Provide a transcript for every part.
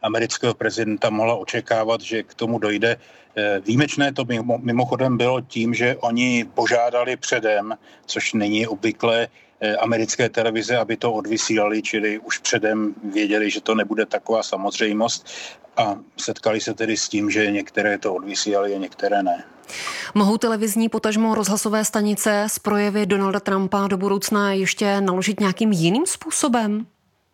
amerického prezidenta mohla očekávat, že k tomu dojde. Výjimečné to mimochodem bylo tím, že oni požádali předem, což není obvyklé, americké televize, aby to odvysílali, čili už předem věděli, že to nebude taková samozřejmost a setkali se tedy s tím, že některé to odvysílali a některé ne. Mohou televizní potažmo rozhlasové stanice z projevy Donalda Trumpa do budoucna ještě naložit nějakým jiným způsobem?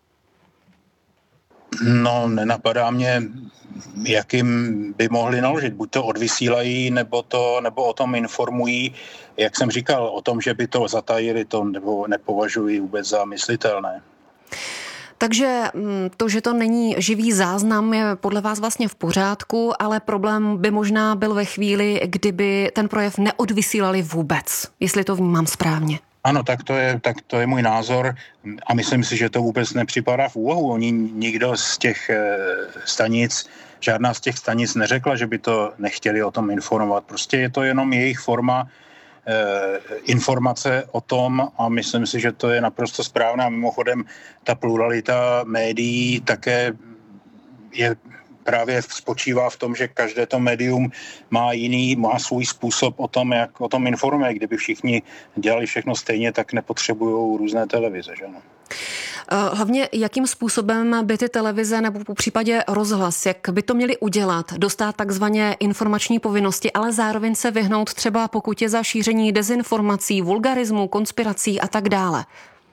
No, nenapadá mě, jakým by mohli naložit. Buď to odvysílají, nebo o tom informují. Jak jsem říkal, o tom, že by to zatajili, to nebo nepovažuji vůbec za myslitelné. Takže to, že to není živý záznam, je podle vás vlastně v pořádku, ale problém by možná byl ve chvíli, kdyby ten projev neodvysílali vůbec, jestli to vnímám správně. Ano, tak to je můj názor a myslím si, že to vůbec nepřipadá v úvahu. Nikdo z těch stanic, žádná z těch stanic neřekla, že by to nechtěli o tom informovat. Prostě je to jenom jejich forma informace o tom a myslím si, že to je naprosto správná. Mimochodem, ta pluralita médií také právě spočívá v tom, že každé to médium má svůj způsob o tom, jak o tom informuje. Kdyby všichni dělali všechno stejně, tak nepotřebují různé televize, že ano? Hlavně, jakým způsobem by ty televize nebo po případě rozhlas, jak by to měli udělat, dostat takzvaně informační povinnosti, ale zároveň se vyhnout třeba pokutě za šíření dezinformací, vulgarismu, konspirací a tak dále?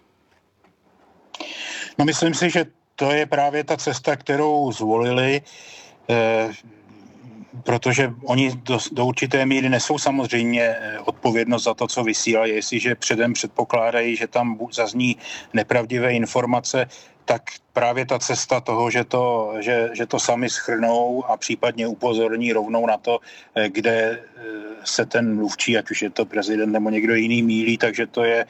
No, myslím si, že to je právě ta cesta, kterou zvolili, protože oni do určité míry nesou samozřejmě odpovědnost za to, co vysílají. Jestliže předem předpokládají, že tam zazní nepravdivé informace, tak právě ta cesta toho, že to sami shrnou a případně upozorní rovnou na to, kde se ten mluvčí, ať už je to prezident nebo někdo jiný, mýlí, takže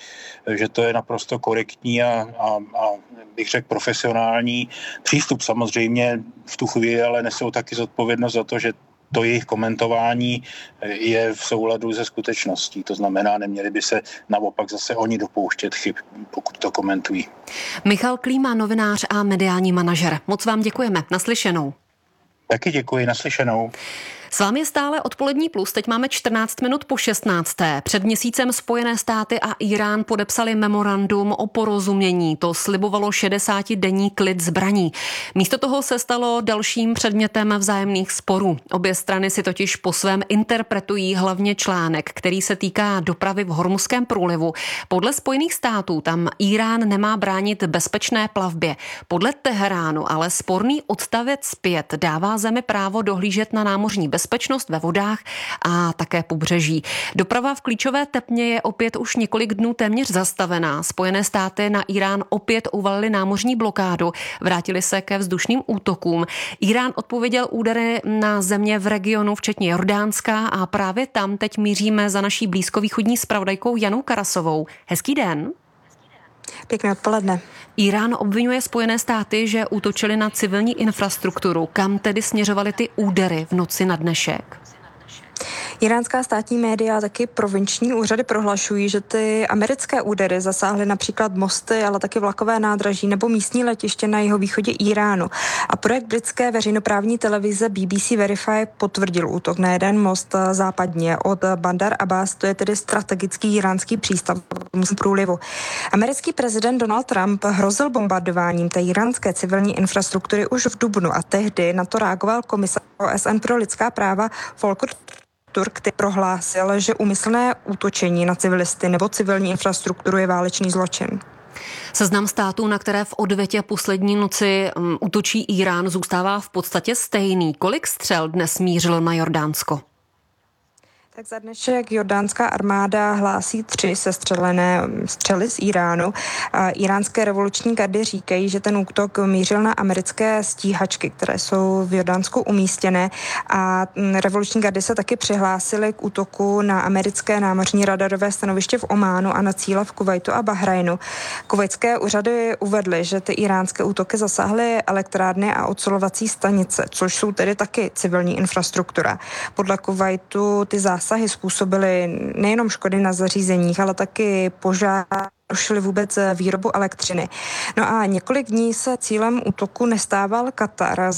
to je naprosto korektní a bych řekl profesionální přístup. Samozřejmě v tu chvíli ale nesou taky zodpovědnost za to, že to jejich komentování je v souladu se skutečností. To znamená, neměli by se naopak zase oni dopouštět chyb, pokud to komentují. Michal Klíma, novinář a mediální manažer. Moc vám děkujeme. Naslyšenou. Taky děkuji, naslyšenou. S vámi je stále Odpolední plus, teď máme 14 minut po 16. Před měsícem Spojené státy a Irán podepsali memorandum o porozumění. To slibovalo 60-denní klid zbraní. Místo toho se stalo dalším předmětem vzájemných sporů. Obě strany si totiž po svém interpretují hlavně článek, který se týká dopravy v Hormuzském průlivu. Podle Spojených států tam Irán nemá bránit bezpečné plavbě. Podle Teheránu ale sporný odstavec 5 dává zemi právo dohlížet na námořní bezpečnost ve vodách a také pobřeží. Doprava v klíčové tepně je opět už několik dnů téměř zastavená. Spojené státy na Irán opět uvalily námořní blokádu, vrátili se ke vzdušným útokům. Irán odpověděl údery na země v regionu, včetně Jordánska, a právě tam teď míříme za naší blízkovýchodní zpravodajkou Janou Karasovou. Hezký den. Pěkné odpoledne. Irán obvinuje Spojené státy, že útočili na civilní infrastrukturu. Kam tedy směřovaly ty údery v noci na dnešek? Iránská státní média a taky provinční úřady prohlašují, že ty americké údery zasáhly například mosty, ale taky vlakové nádraží nebo místní letiště na jihovýchodě Iránu. A projekt britské veřejnoprávní televize BBC Verify potvrdil útok na jeden most západně od Bandar Abbas, to je tedy strategický iránský přístav v průlivu. Americký prezident Donald Trump hrozil bombardováním té iránské civilní infrastruktury už v dubnu a tehdy na to reagoval komisař OSN pro lidská práva Volker Turk, který prohlásil, že úmyslné útočení na civilisty nebo civilní infrastrukturu je válečný zločin. Seznam států, na které v odvětě poslední noci útočí Irán, zůstává v podstatě stejný. Kolik střel dnes mířilo na Jordánsko? Tak za dnešek jordánská armáda hlásí 3 sestřelené střely z Iránu. Iránské revoluční gardy říkají, že ten útok mířil na americké stíhačky, které jsou v Jordánsku umístěné, a revoluční gardy se taky přihlásily k útoku na americké námořní radarové stanoviště v Ománu a na cíle v Kuvajtu a Bahrajnu. Kuvajtské úřady uvedly, že ty iránské útoky zasáhly elektrárny a ocelovací stanice, což jsou tedy taky civilní infrastruktura. Podle Kuvajtu ty zásahy způsobily nejenom škody na zařízeních, ale taky požár, rušily vůbec výrobu elektřiny. No a několik dní se cílem útoku nestával Katar.